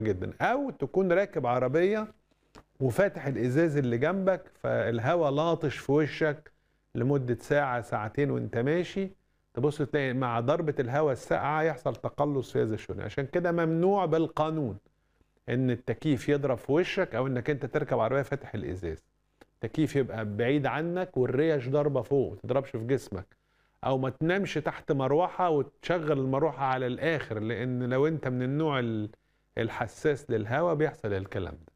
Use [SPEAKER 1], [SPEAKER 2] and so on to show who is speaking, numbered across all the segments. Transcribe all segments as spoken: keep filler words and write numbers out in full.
[SPEAKER 1] جدا، او تكون راكب عربيه وفاتح الازاز اللي جنبك فالهواء لاطش في وشك لمده ساعه ساعتين وانت ماشي، تبص تلاقي مع ضربه الهواء الساقعه يحصل تقلص في هذا الشريان. عشان كده ممنوع بالقانون ان التكييف يضرب في وشك او انك انت تركب عربيه فاتح الازاز. التكييف يبقى بعيد عنك والريش ضاربه فوق، ما تضربش في جسمك، او ما تنامش تحت مروحه وتشغل المروحه على الاخر، لان لو انت من النوع الحساس للهواء بيحصل الكلام ده.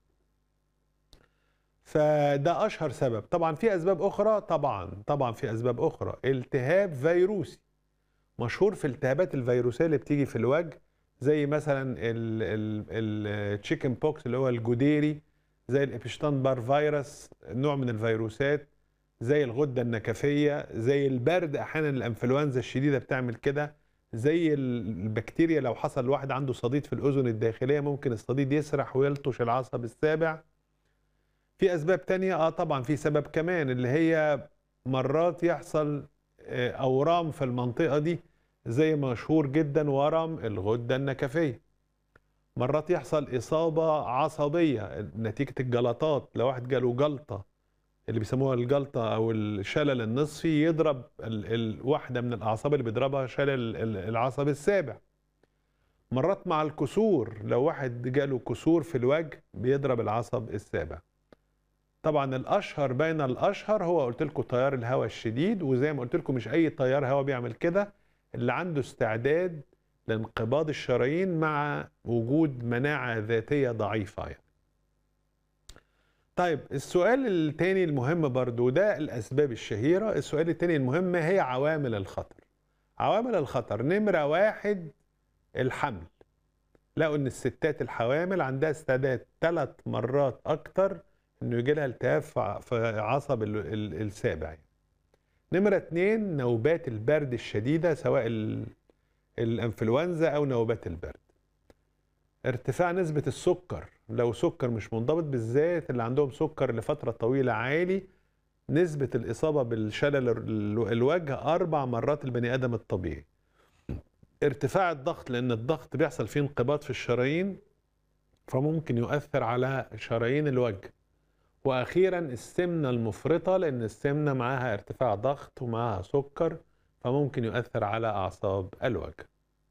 [SPEAKER 1] فده اشهر سبب. طبعا في اسباب اخرى، طبعا طبعا في اسباب اخرى. التهاب فيروسي مشهور في الالتهابات الفيروسيه اللي بتيجي في الوجه، زي مثلا التشيكن بوكس اللي هو الجديري، زي الابشتان بار فيروس نوع من الفيروسات، زي الغده النكفيه، زي البرد احيانا الانفلونزا الشديده بتعمل كده، زي البكتيريا لو حصل لواحد عنده صديد في الاذن الداخليه ممكن الصديد يسرح ويلطش العصب السابع. في اسباب تانية اه طبعا، في سبب كمان اللي هي مرات يحصل اورام في المنطقه دي، زي مشهور جدا ورم الغده النكفيه. مرات يحصل اصابه عصبيه نتيجه الجلطات، لو واحد جاله جلطه اللي بيسموها الجلطه او الشلل النصفي يضرب الواحده من الاعصاب اللي بيضربها شلل العصب السابع. مرات مع الكسور، لو واحد جاله كسور في الوجه بيضرب العصب السابع. طبعا الاشهر بين الاشهر هو قلت لكم تيار الهواء الشديد، وزي ما قلت لكم مش اي تيار هواء بيعمل كده، اللي عنده استعداد لانقباض الشرايين مع وجود مناعه ذاتيه ضعيفه يعني. طيب السؤال الثاني المهم برضو، ده الاسباب الشهيره. السؤال الثاني المهم، ما هي عوامل الخطر؟ عوامل الخطر نمره واحد الحمل. لقوا ان الستات الحوامل عندها استعداد ثلاث مرات اكتر انه يجي لها التهاب في عصب السابع يعني. نمره اثنين نوبات البرد الشديده، سواء الانفلونزا او نوبات البرد. ارتفاع نسبه السكر، لو سكر مش منضبط، بالذات اللي عندهم سكر لفتره طويله عالي، نسبه الاصابه بالشلل الوجه اربع مرات البني ادم الطبيعي. ارتفاع الضغط، لان الضغط بيحصل فيه انقباض في الشرايين فممكن يؤثر على شرايين الوجه. واخيرا السمنه المفرطه، لان السمنه معاها ارتفاع ضغط ومعاها سكر فممكن يؤثر على اعصاب الوجه.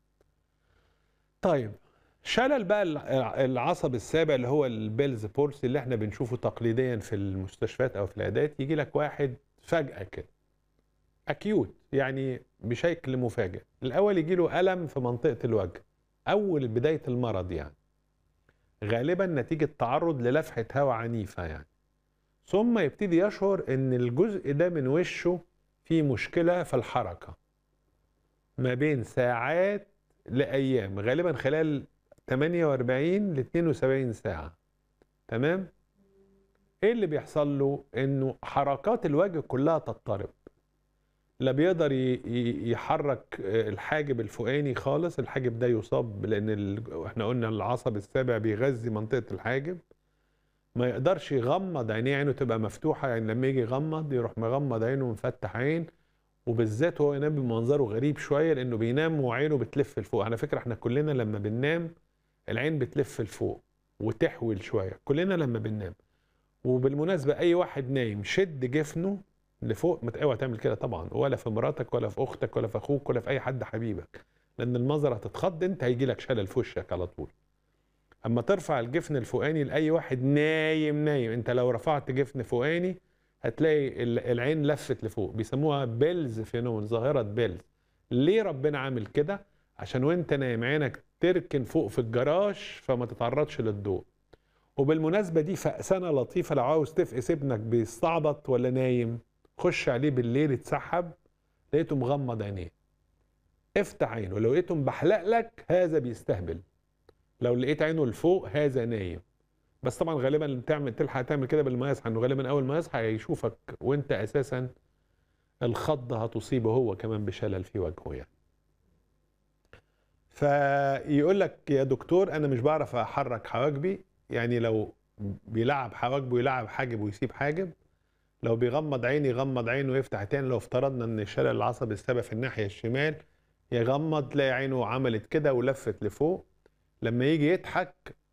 [SPEAKER 1] طيب شلل بقى العصب السابع اللي هو البيلز بولس اللي احنا بنشوفه تقليديا في المستشفيات او في العيادات، يجي لك واحد فجأة كده اكيوت، يعني بشكل مفاجئ. الاول يجي له الم في منطقة الوجه اول بداية المرض يعني، غالبا نتيجة تعرض للفحة هواء عنيفة يعني، ثم يبتدي يشعر ان الجزء ده من وشه فيه مشكلة في الحركة ما بين ساعات لايام، غالبا خلال ثمانية وأربعين ل اثنين وسبعين ساعة. تمام؟ ايه اللي بيحصل له؟ انه حركات الوجه كلها تضطرب، لا بيقدر يحرك الحاجب الفوقاني خالص، الحاجب ده يصاب لان ال... احنا قلنا العصب السابع بيغذي منطقة الحاجب. ما يقدرش يغمض عينيه، عينه تبقى مفتوحة، يعني لما يجي يغمض يروح مغمض عينه ومفتح عين، وبالذات هو ينام بمنظره غريب شويه لانه بينام وعينه بتلف لفوق. على فكره احنا كلنا لما بننام العين بتلف لفوق وتحول شويه، كلنا لما بننام. وبالمناسبه اي واحد نايم شد جفنه لفوق، ما اوعى تعمل كده طبعا، ولا في مراتك ولا في اختك ولا في اخوك ولا في اي حد حبيبك، لان المنظر هتتخض انت هيجي لك شلل في وشك على طول. اما ترفع الجفن الفوقاني لاي واحد نايم نايم، انت لو رفعت جفن فوقاني هتلاقي العين لفت لفوق، بيسموها بيلز فينومين، ظاهرة بيلز. ليه ربنا عامل كده؟ عشان وانت نايم عينك تركن فوق في الجراج فما تتعرضش للضوء. وبالمناسبة دي فأسانة لطيفة، لو عاوز تفقس ابنك بيستعبط ولا نايم خش عليه بالليل اتسحب لقيته مغمض عينيه، افتح عينه، لو لقيته مبحلق لك هذا بيستهبل، لو لقيت عينه لفوق هذا نايم. بس طبعا غالبا تعمل تلحق تعمل كده بالما يصحى، انه غالبا اول ما يصحى هيشوفك وانت اساسا الخضه هتصيبه هو كمان بشلل في وجهه يعني. فيقول لك يا دكتور انا مش بعرف احرك حواجبي، يعني لو بيلعب حواجبه يلعب حاجب ويسيب حاجب، لو بيغمض عيني يغمض عينه ويفتح تاني، لو افترضنا ان شلل العصب السابع في الناحيه الشمال يغمض تلاقي عينه عملت كده ولفت لفوق، لما يجي يضحك